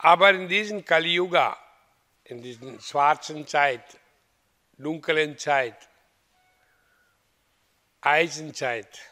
Aber in diesem Kali Yuga, in dieser schwarzen Zeit, dunklen Zeit, Eisenzeit,